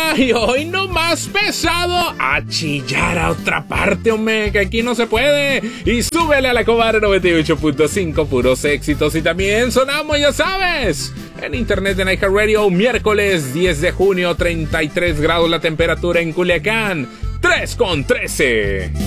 Ay, hoy no más pesado a chillar a otra parte, hombre, que aquí no se puede. Y súbele a la Cobarde 98.5, puros éxitos. Y también sonamos, ya sabes, en internet en iHeartRadio, miércoles 10 de junio, 33 grados la temperatura en Culiacán, 3:13.